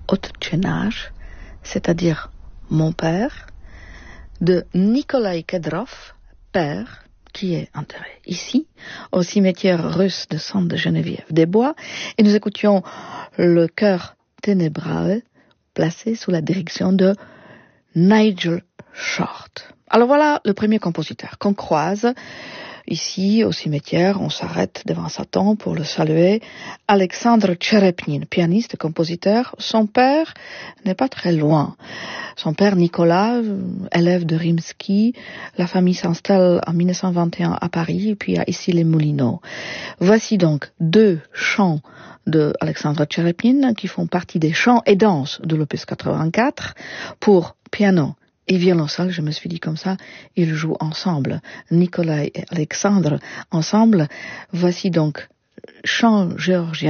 Otchenage, c'est-à-dire mon père, de Nikolai Kedrov, père, qui est enterré ici, au cimetière russe de Sainte-Geneviève-des-Bois, et nous écoutions le chœur Ténébrae, placé sous la direction de Nigel Short. Alors voilà le premier compositeur qu'on croise ici au cimetière. On s'arrête devant sa tombe pour le saluer. Alexandre Tcherepnin, pianiste, compositeur. Son père n'est pas très loin. Son père Nicolas, élève de Rimsky. La famille s'installe en 1921 à Paris et puis à Issy-les-Moulineaux. Voici donc deux chants de Alexandre Tcherepnin qui font partie des chants et danses de l'opus 84 pour piano et violoncelle. Je me suis dit comme ça, ils jouent ensemble. Nicolas et Alexandre ensemble. Voici donc chant géorgien